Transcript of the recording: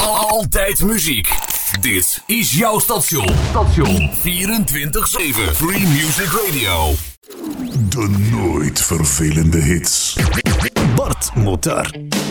Altijd muziek. Dit is jouw station. 24/7 Free Music Radio. De nooit vervelende hits. Bart Motar.